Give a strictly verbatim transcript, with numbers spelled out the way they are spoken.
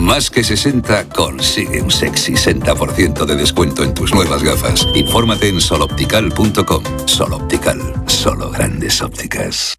Más que sesenta consigue un sexy sesenta por ciento de descuento en tus nuevas gafas. Infórmate en soloptical punto com. Soloptical, solo grandes ópticas.